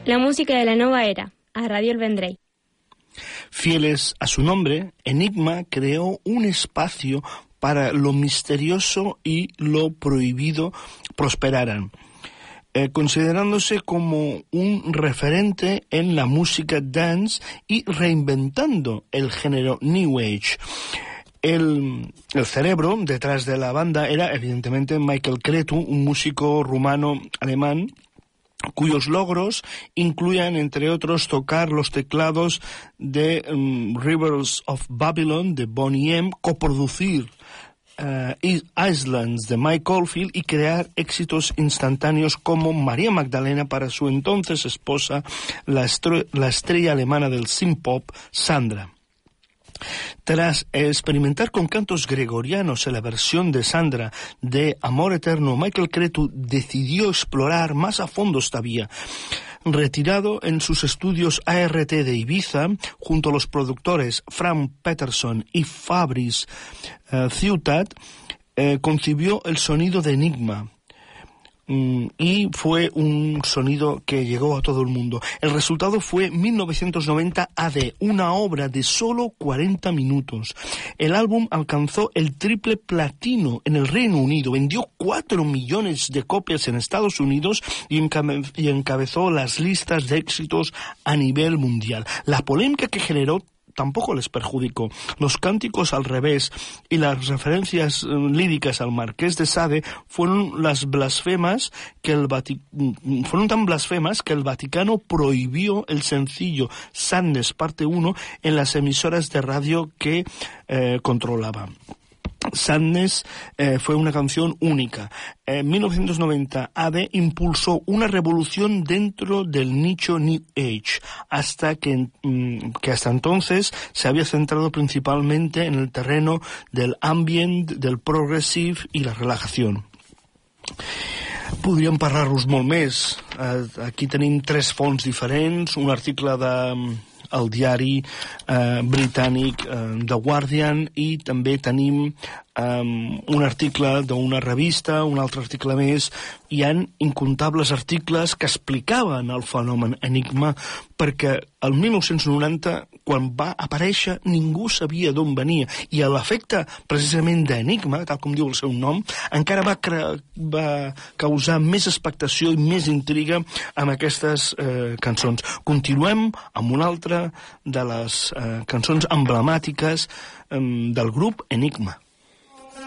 La música de la nueva era, a Radio El Vendrell. Fieles a su nombre, Enigma creó un espacio para lo misterioso y lo prohibido prosperaran, considerándose como un referente en la música dance y reinventando el género New Age. El cerebro detrás de la banda era evidentemente Michael Cretu, un músico rumano-alemán cuyos logros incluían, entre otros, tocar los teclados de Rivers of Babylon de Boney M, coproducir Islands de Mike Oldfield y crear éxitos instantáneos como María Magdalena para su entonces esposa, la estrella alemana del synth-pop, Sandra. Tras experimentar con cantos gregorianos en la versión de Sandra de Amor Eterno, Michael Cretu decidió explorar más a fondo esta vía. Retirado en sus estudios ART de Ibiza, junto a los productores Frank Peterson y Fabrice Ciutat, concibió el sonido de Enigma. Y fue un sonido que llegó a todo el mundo. El resultado fue 1990 AD, una obra de solo 40 minutos. El álbum alcanzó el triple platino en el Reino Unido, vendió 4 millones de copias en Estados Unidos y encabezó las listas de éxitos a nivel mundial. La polémica que generó tampoco les perjudicó. Los cánticos al revés y las referencias líricas al Marqués de Sade fueron tan blasfemas que el Vaticano prohibió el sencillo Sadness parte 1 en las emisoras de radio que controlaba. Sadness fue una canción única. En 1990, AD impulsó una revolución dentro del nicho New Age, que hasta entonces se había centrado principalmente en el terreno del ambient, del progressive y la relajación. Podríem parlar-vos molt més. Aquí tenim 3 fonts diferents, un article del diari britànic The Guardian i també tenim un article d'una revista, un altre article més. Hi ha incontables articles que explicaven el fenomen Enigma perquè el 1990, quan va aparèixer, ningú sabia d'on venia i l'efecte precisament d'Enigma, tal com diu el seu nom, encara va causar més expectació i més intriga amb aquestes cançons. Continuem amb una altra de les cançons emblemàtiques del grup Enigma.